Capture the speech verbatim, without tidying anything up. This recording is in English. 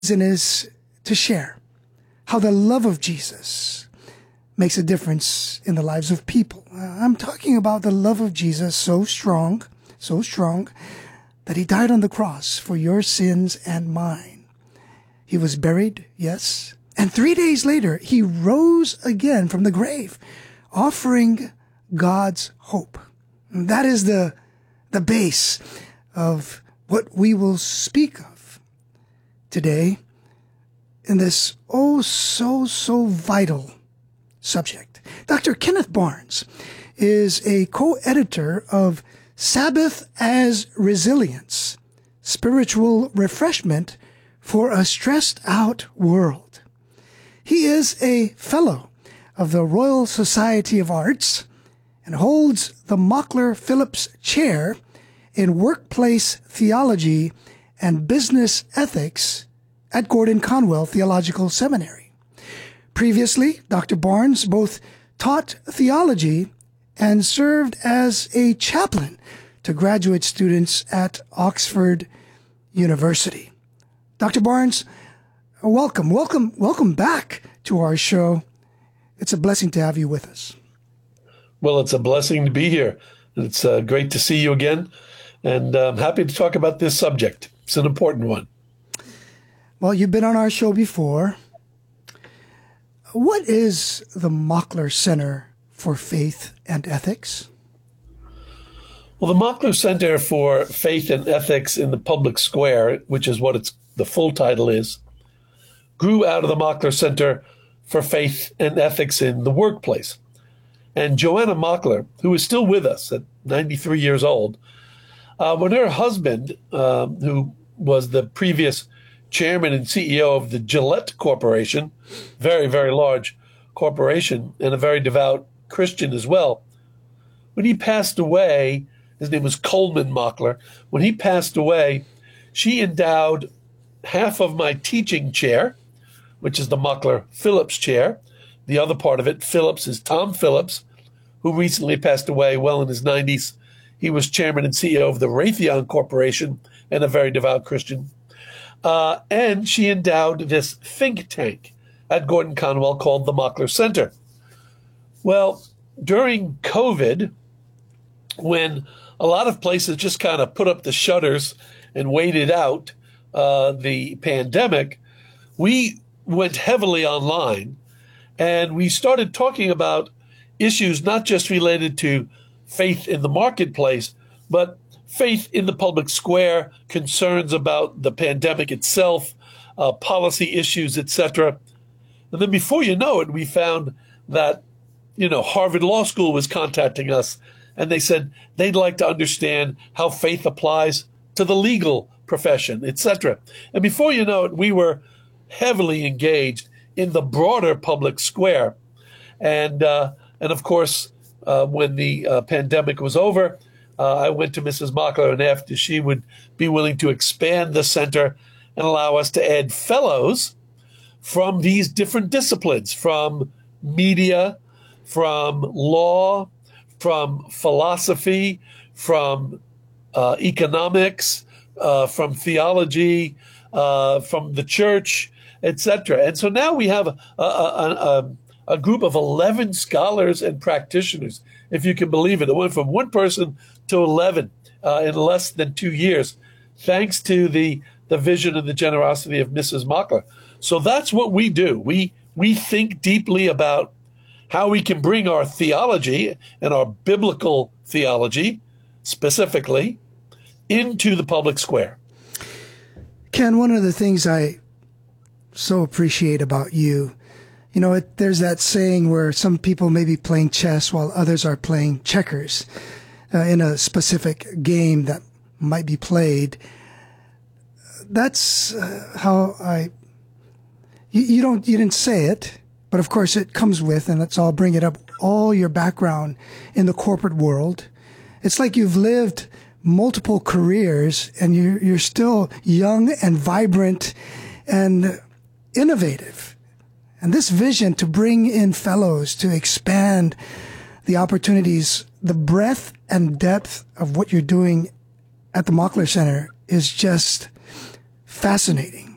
reason is to share how the love of Jesus makes a difference in the lives of people. Uh, I'm talking about the love of Jesus so strong, so strong, that he died on the cross for your sins and mine. He was buried, yes, and three days later, he rose again from the grave, offering God's hope. And that is the, the base of what we will speak of today in this oh so, so vital subject. Doctor Kenneth Barnes is a co-editor of Sabbath as Resilience, Spiritual Refreshment for a Stressed Out World. He is a fellow of the Royal Society of Arts and holds the Mockler Phillips Chair in Workplace Theology and Business Ethics at Gordon Conwell Theological Seminary. Previously, Doctor Barnes both taught theology and served as a chaplain to graduate students at Oxford University. Doctor Barnes, welcome, welcome, welcome back to our show. It's a blessing to have you with us. Well, it's a blessing to be here. It's uh, great to see you again, and I'm happy to talk about this subject. It's an important one. Well, you've been on our show before. What is the Mockler Center for Faith and Ethics? Well, the Mockler Center for Faith and Ethics in the Public Square, which is what it's the full title is, grew out of the Mockler Center for Faith and Ethics in the Workplace. And Joanna Mockler, who is still with us at ninety-three years old, uh, when her husband, um, who was the previous chairman and C E O of the Gillette Corporation, very, very large corporation, and a very devout Christian as well, when he passed away, his name was Coleman Mockler, when he passed away, she endowed half of my teaching chair, which is the Mockler Phillips chair. The other part of it, Phillips, is Tom Phillips, who recently passed away well in his nineties. He was chairman and C E O of the Raytheon Corporation and a very devout Christian. Uh, and she endowed this think tank at Gordon Conwell called the Mockler Center. Well, during COVID, when a lot of places just kind of put up the shutters and waited out uh, the pandemic, we went heavily online and we started talking about issues not just related to faith in the marketplace, but faith in the public square, concerns about the pandemic itself, uh, policy issues, et cetera. And then before you know it, we found that, you know, Harvard Law School was contacting us, and they said they'd like to understand how faith applies to the legal profession, et cetera. And before you know it, we were heavily engaged in the broader public square. And, uh, and of course, uh, when the uh, pandemic was over, Uh, I went to Missus Mockler and asked if she would be willing to expand the center and allow us to add fellows from these different disciplines, from media, from law, from philosophy, from uh, economics, uh, from theology, uh, from the church, et cetera. And so now we have a, a, a, a group of eleven scholars and practitioners, if you can believe it. It went from one person to eleven uh, in less than two years, thanks to the, the vision and the generosity of Missus Mockler. So that's what we do. We, we think deeply about how we can bring our theology and our biblical theology specifically into the public square. Ken, one of the things I so appreciate about you, you know, it, there's that saying where some people may be playing chess while others are playing checkers uh, in a specific game that might be played. That's uh, how I, you, you don't, you didn't say it, but of course it comes with, and let's all bring it up, all your background in the corporate world. It's like you've lived multiple careers and you're, you're still young and vibrant and innovative. And this vision to bring in fellows, to expand the opportunities, the breadth and depth of what you're doing at the Mockler Center is just fascinating.